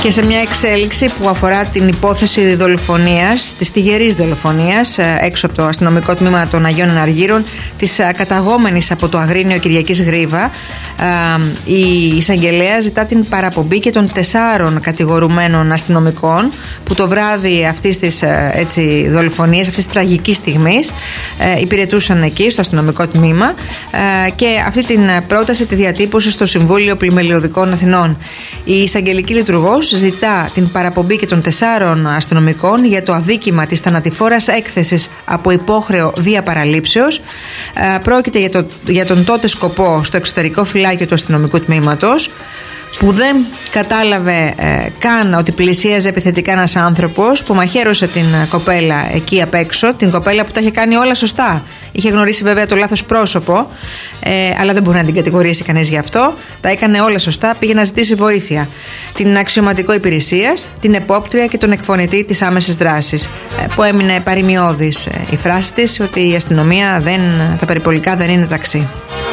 Και σε μια εξέλιξη που αφορά την υπόθεση δολοφονίας, της τυγερής δολοφονίας έξω από το αστυνομικό τμήμα των Αγίων Εναργύρων της καταγόμενης από το Αγρίνιο Κυριακής Γρίβα, η εισαγγελέα ζητά την παραπομπή και των 4 κατηγορουμένων αστυνομικών που το βράδυ αυτής της δολοφονίας, αυτής της τραγικής στιγμής υπηρετούσαν εκεί στο αστυνομικό τμήμα, και αυτή την πρόταση τη διατύπωσε στο Συμβούλιο Πλημελιωδικών Αθηνών. Η εισαγγελική λειτουργός ζητά την παραπομπή και των 4 αστυνομικών για το αδίκημα της θανατηφόρας έκθεσης από υπόχρεο διαπαραλήψεως. Πρόκειται για τον τότε σκοπό στο εξωτερικό φυλάκιο του αστυνομικού τμήματος, που δεν κατάλαβε καν ότι πλησίαζε επιθετικά ένας άνθρωπος που μαχαίρωσε την κοπέλα εκεί απ' έξω, την κοπέλα που τα είχε κάνει όλα σωστά. Είχε γνωρίσει βέβαια το λάθος πρόσωπο, αλλά δεν μπορεί να την κατηγορήσει κανείς γι' αυτό. Τα έκανε όλα σωστά, πήγε να ζητήσει βοήθεια. Την αξιωματικό υπηρεσίας, την επόπτρια και τον εκφωνητή της άμεσης δράσης, που έμεινε παρημιώδης η φράση της ότι η αστυνομία τα περιπολικά δεν είναι ταξί.